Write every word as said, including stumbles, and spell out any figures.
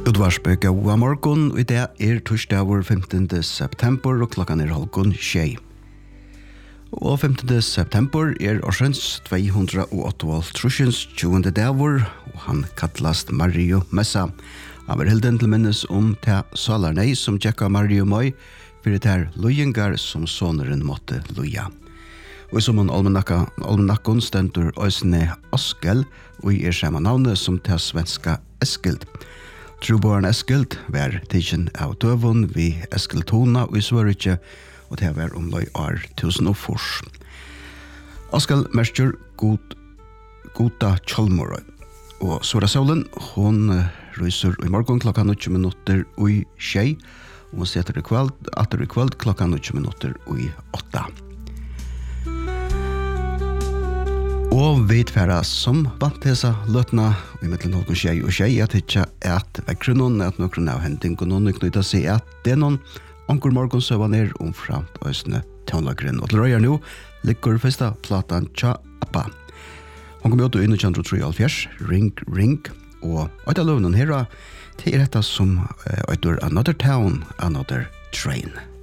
Udvarsbøk av morgon, og i det er torsdag femtende september, og klokkan er halvgån tjei. Og femtende september er årsens tvehundraåttioåttrushens tjuende davor, og han kattlast Mario Messa. Han var hilden til minnes om ta salarnei som tjekka Mario Moi, fyrir ter lojengar som soneren måtte loja. Og som han almanakkon stendur Øysne Askel, og i er samme navnet som ta svenska Eskild. Truborn Eskild var tidsen av døvun vi Eskild Tona og i Sverige, og det var om løy år tusen og fors. Askel merker god, goda Kjolmorøy. Og Sora Saulen, hun ryser i morgen klokka åtte minutter og i tjei, og hun setter i kveld, atter i kveld klokka åtte minutter og i åtta. Og vi tverra som vant hesa løtna i middelen holden tjei og tjei at hitja at vekkrunnen at nokron av hending og noen knyta seg at det er noen anker morgon søva ned om framt øysene tøvnlagren. Og til røyer nå ligger første platan Tja Appa. Hun kom jo til inn i tjandro tre alfjers, Ring Ring, og et av løvnen her til er dette som uh, Another Town, Another Train.